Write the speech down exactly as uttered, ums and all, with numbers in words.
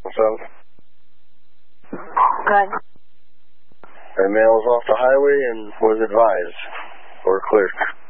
What's up? Good. That mail was off the highway and was advised. Or clear.